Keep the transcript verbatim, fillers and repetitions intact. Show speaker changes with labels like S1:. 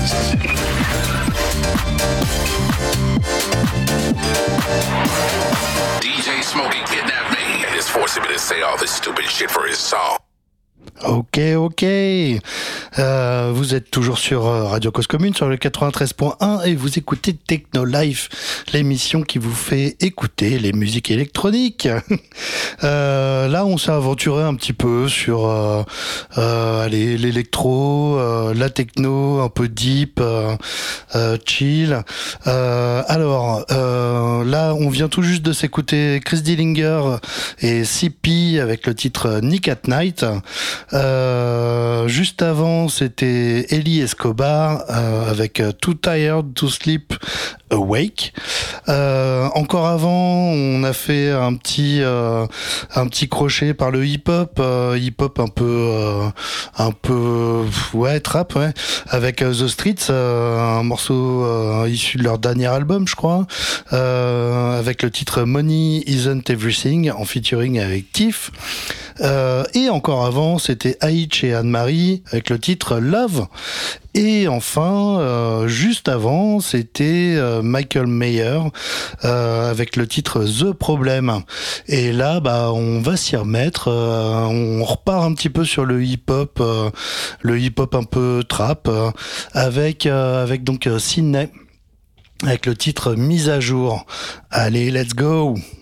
S1: D J Smokey kidnapped me and is forcing me to say all this stupid shit for his song.
S2: Ok, ok. Euh, vous êtes toujours sur Radio Cause Commune, sur le quatre-vingt-treize point un, et vous écoutez Techno Life, l'émission qui vous fait écouter les musiques électroniques. Euh, là, on s'est aventuré un petit peu sur euh, euh, allez, l'électro, euh, la techno, un peu deep, euh, euh, chill. Euh, alors, euh, là, on vient tout juste de s'écouter Chris Dillinger et C P avec le titre Nick at Night. Euh, juste avant, c'était Ellie Escobar euh, avec Too Tired to Sleep Awake. Euh, encore avant, on a fait un petit euh, un petit crochet par le hip-hop, euh, hip-hop un peu euh, un peu ouais trap ouais, avec The Streets, euh, un morceau euh, issu de leur dernier album, je crois, euh, avec le titre Money Isn't Everything en featuring avec Tiff. Euh, et encore avant, c'était Aïch et Anne-Marie avec le titre Love. Et enfin, euh, juste avant, c'était euh, Michael Mayer euh, avec le titre The Problem. Et là, bah, on va s'y remettre. Euh, on repart un petit peu sur le hip-hop, euh, le hip-hop un peu trap, euh, avec euh, avec donc euh, Sydney avec le titre Mise à jour. Allez, let's go.